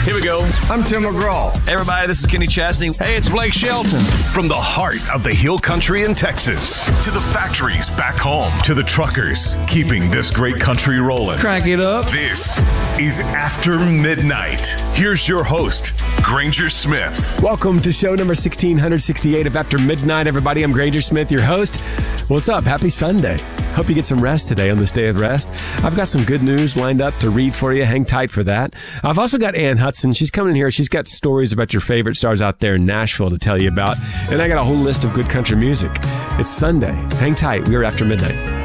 Here we go. I'm Tim McGraw. Hey, everybody, this is Kenny Chesney. Hey, it's Blake Shelton. From the heart of the Hill Country in Texas to the factories back home to the truckers keeping this great country rolling. Crank it up. This is After Midnight. Here's your host, Granger Smith. Welcome to show number 1668 of After Midnight, everybody. I'm Granger Smith, your host. What's up? Happy Sunday. Hope you get some rest today on this day of rest. I've got some good news lined up to read for you. Hang tight for that. I've also got Ann Hudson. She's coming in here. She's got stories about your favorite stars out there in Nashville to tell you about. And I got a whole list of good country music. It's Sunday. Hang tight. We are After Midnight.